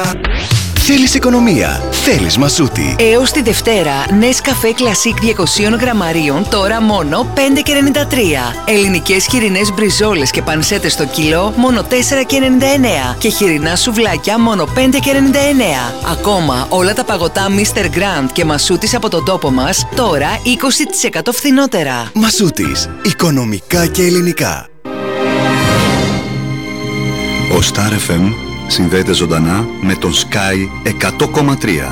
Θέλεις οικονομία, θέλεις Μασούτη. Έως τη Δευτέρα, Nescafé Classic 200 γραμμαρίων τώρα μόνο 5,93. Ελληνικές χοιρινές μπριζόλες και πανσέτες στο κιλό μόνο 4,99. Και χοιρινά σουβλάκια μόνο 5,99. Ακόμα όλα τα παγωτά Mr. Grand και Μασούτης από τον τόπο μας τώρα 20% φθηνότερα. Μασούτης, οικονομικά και ελληνικά. Ο Star FM συνδέεται ζωντανά με τον Sky 100,3.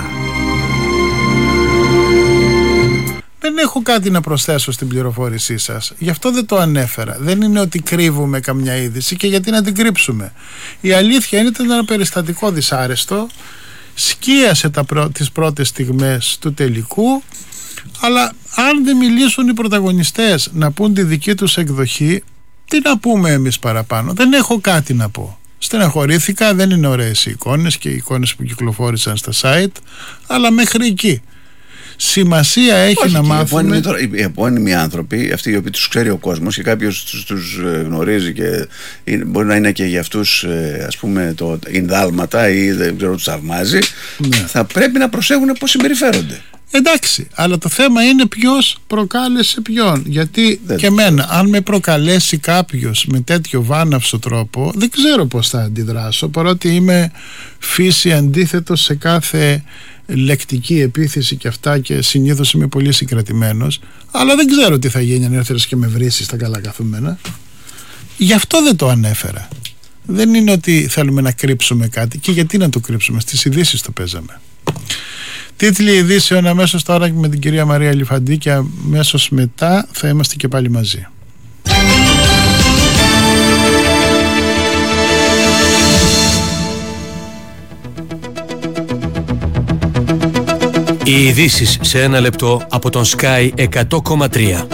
Δεν έχω κάτι να προσθέσω στην πληροφόρησή σας. Γι' αυτό δεν το ανέφερα. Δεν είναι ότι κρύβουμε καμιά είδηση και γιατί να την κρύψουμε. Η αλήθεια είναι ότι ήταν ένα περιστατικό δυσάρεστο. Σκίασε τις πρώτες στιγμές του τελικού. Αλλά αν δεν μιλήσουν οι πρωταγωνιστές να πούν τη δική τους εκδοχή, τι να πούμε εμείς παραπάνω? Δεν έχω κάτι να πω. Στεναχωρήθηκα, δεν είναι ωραίες οι εικόνες και οι εικόνες που κυκλοφόρησαν στα site, αλλά μέχρι εκεί. Σημασία έχει να μάθουμε. Οι επώνυμοι άνθρωποι, αυτοί οι οποίοι τους ξέρει ο κόσμος και κάποιος τους γνωρίζει και μπορεί να είναι και για αυτούς, ας πούμε, το ενδάλματα ή δεν ξέρω, τους θαυμάζει, θα πρέπει να προσέχουν πώς συμπεριφέρονται. Εντάξει, αλλά το θέμα είναι ποιος προκάλεσε ποιον. Γιατί και εμένα, αν με προκαλέσει κάποιος με τέτοιο βάναυσο τρόπο, δεν ξέρω πώς θα αντιδράσω, παρότι είμαι φύση αντίθετος σε κάθε λεκτική επίθεση και αυτά και συνήθως είμαι πολύ συγκρατημένος, αλλά δεν ξέρω τι θα γίνει αν έρθεις και με βρίσεις στα καλά καθούμενα. Γι' αυτό δεν το ανέφερα. Δεν είναι ότι θέλουμε να κρύψουμε κάτι, και γιατί να το κρύψουμε? Στις ειδήσεις το παίζαμε. Τίτλοι ειδήσεων αμέσως τώρα με την κυρία Μαρία Λιφαντή και αμέσως μετά θα είμαστε και πάλι μαζί. Οι ειδήσεις σε ένα λεπτό από τον Sky 100,3.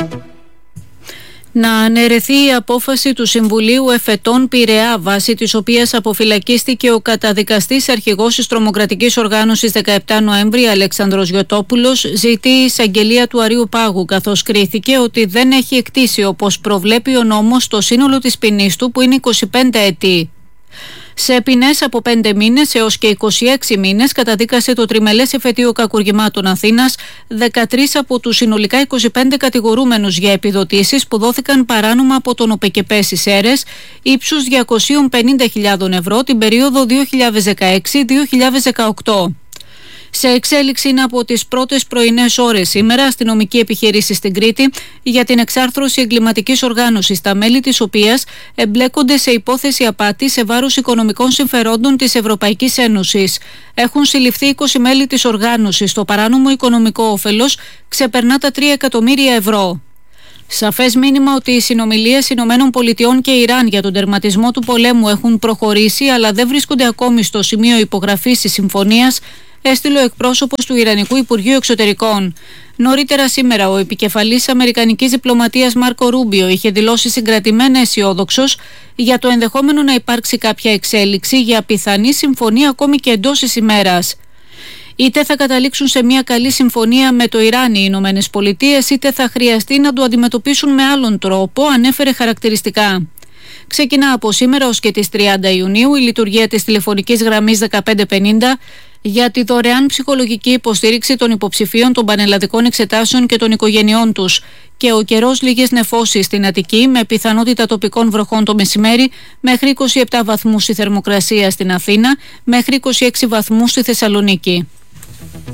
Να αναιρεθεί η απόφαση του Συμβουλίου Εφετών Πειραιά, βάσει της οποίας αποφυλακίστηκε ο καταδικαστής αρχηγός της τρομοκρατικής οργάνωσης 17 Νοέμβρη Αλέξανδρος Γιωτόπουλος, ζητεί η εισαγγελία του Αρείου Πάγου, καθώς κρίθηκε ότι δεν έχει εκτίσει όπως προβλέπει ο νόμος το σύνολο της ποινής του, που είναι 25 ετή. Σε ποινές από 5 μήνες έως και 26 μήνες καταδίκασε το τριμελές εφετείο κακουργημάτων Αθήνας 13 από τους συνολικά 25 κατηγορούμενους για επιδοτήσεις που δόθηκαν παράνομα από τον ΟΠΕΚΕΠΕ στις Σέρρες ύψους 250.000 ευρώ την περίοδο 2016-2018. Σε εξέλιξη είναι από τις πρώτες πρωινές ώρες σήμερα αστυνομική επιχείρηση στην Κρήτη για την εξάρθρωση εγκληματικής οργάνωσης, τα μέλη της οποίας εμπλέκονται σε υπόθεση απάτη σε βάρος οικονομικών συμφερόντων της Ευρωπαϊκής Ένωσης. Έχουν συλληφθεί 20 μέλη της οργάνωσης. Το παράνομο οικονομικό όφελος ξεπερνά τα 3 εκατομμύρια ευρώ. Σαφές μήνυμα ότι οι συνομιλίες Ηνωμένων Πολιτειών και Ιράν για τον τερματισμό του πολέμου έχουν προχωρήσει, αλλά δεν βρίσκονται ακόμη στο σημείο υπογραφής της συμφωνίας, έστειλε ο εκπρόσωπος του Ιρανικού Υπουργείου Εξωτερικών. Νωρίτερα σήμερα, ο επικεφαλής αμερικανικής διπλωματίας Μάρκο Ρούμπιο είχε δηλώσει συγκρατημένα αισιόδοξος για το ενδεχόμενο να υπάρξει κάποια εξέλιξη για πιθανή συμφωνία ακόμη και εντός της ημέρας. Είτε θα καταλήξουν σε μια καλή συμφωνία με το Ιράν οι Ηνωμένες Πολιτείες, είτε θα χρειαστεί να το αντιμετωπίσουν με άλλον τρόπο, ανέφερε χαρακτηριστικά. Ξεκινά από σήμερα ως και τις 30 Ιουνίου η λειτουργία της τηλεφωνικής γραμμής 1550 για τη δωρεάν ψυχολογική υποστήριξη των υποψηφίων των πανελλαδικών εξετάσεων και των οικογενειών τους, και ο καιρός λίγες νεφώσεις στην Αττική με πιθανότητα τοπικών βροχών το μεσημέρι, μέχρι 27 βαθμούς η θερμοκρασία στην Αθήνα, μέχρι 26 βαθμούς στη Θεσσαλονίκη.